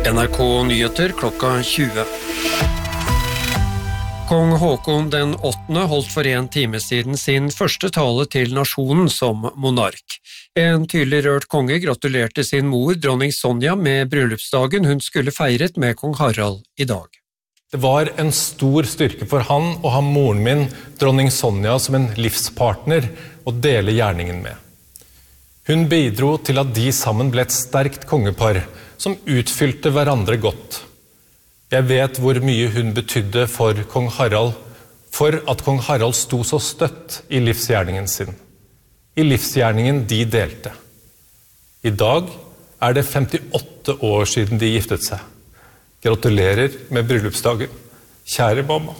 NRK Nyheter klokka 20. Kong Håkon den 8. holdt for en time siden sin første tale til nasjonen som monark. En tydelig rørt konge gratulerte sin mor, dronning Sonja, med bryllupsdagen hun skulle feiret med kong Harald i dag. Det var en stor styrke for han å ha moren min, dronning Sonja, som en livspartner å dele gjerningen med. Hun bidro til at de sammen ble et sterkt kongepar, som utfylte hverandre godt. Jeg vet hvor mye hun betydde for kong Harald, for at kong Harald sto så støtt i livsgjerningen sin. I livsgjerningen de delte. I dag er det 58 år siden de giftet seg. Gratulerer med bryllupsdagen, kjære mamma.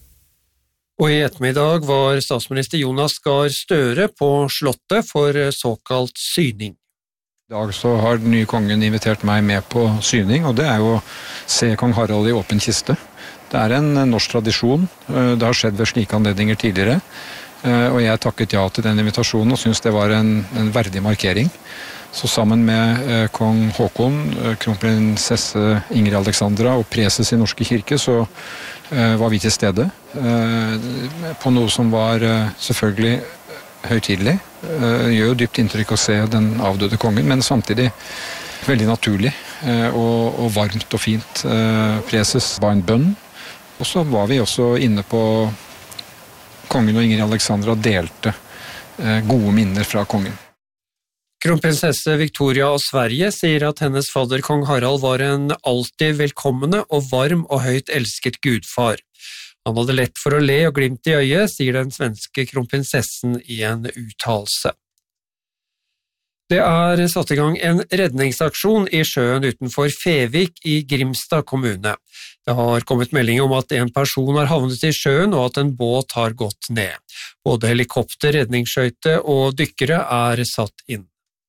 Og i ettermiddag var statsminister Jonas Gahr Støre på Slottet for såkalt syning. I dag så har den nye kongen invitert meg med på syning, og det er jo å se kong Harald i åpen kiste. Det er en norsk tradisjon, det har skjedd ved slike anledninger tidligere, og jeg takket ja til den invitasjonen og synes det var en verdig markering. Så sammen med kong Håkon, kronprinsesse Ingrid Alexandra og preses i Norske kirke, så var vi til stede på noe som var selvfølgelig høytidelig. Gjør jo dypt inntrykk å se den avdøde kongen, men samtidig veldig naturlig og varmt og fint. Preses var en bønn, og så var vi også inne på kongen og Ingrid Alexandra delte gode minner fra kongen. Kronprinsesse Victoria av Sverige sier at hennes fadder kong Harald var en alltid velkommende og varm og høyt elsket gudfar. Han hadde lett for å le og glimt i øyet, sier den svenske kronprinsessen i en uttalelse. Det er satt i gang en redningsaksjon i sjøen utenfor Fevik i Grimstad kommune. Det har kommet melding om at en person har havnet i sjøen og at en båt har gått ned. Både helikopter, redningsskøyte og dykkere er satt inn.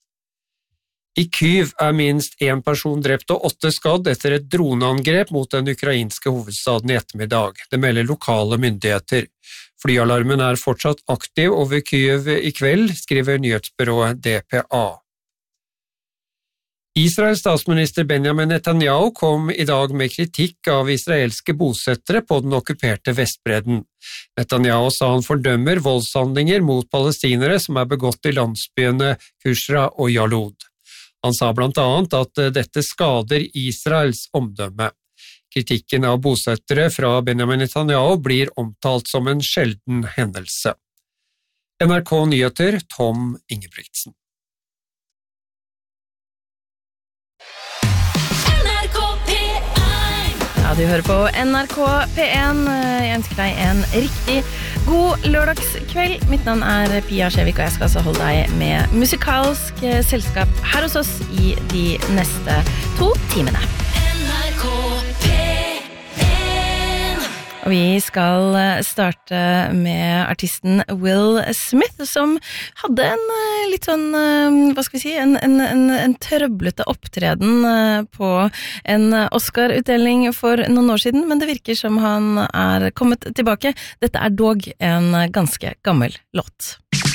I Kyiv er minst 1 person drept og 8 skadd etter et droneangrep mot den ukrainske hovedstaden i ettermiddag. Det melder lokale myndigheter. Flyalarmen er fortsatt aktiv over Kyiv i kveld, skriver nyhetsbyrået DPA. Israels statsminister Benjamin Netanyahu kom i dag med kritikk av israelske bosettere på den okkuperte Vestbredden. Netanyahu sa han fordømmer voldshandlinger mot palestinere som er begått i landsbyene Kusra og Jalud. Han sa blant annet at dette skader Israels omdømme. Kritikken av bosettere fra Benjamin Netanyahu blir omtalt som en sjelden hendelse. NRK Nyheter, Tom Ingebrigtsen. Ja, du hører på NRK P1. Jeg ønsker deg en riktig god lørdagskveld. Mitt navn er Pia Skjevik, og jeg skal altså holde deg med musikalsk selskap her hos oss i de neste 2 timene. NRK P1. Og vi skal starte med artisten Will Smith, som hadde en litt sånn, hva skal vi si, en trøblete opptreden på en Oscar-utdeling for noen år siden, men det virker som han er kommet tilbake. Dette er dog en ganske gammel låt.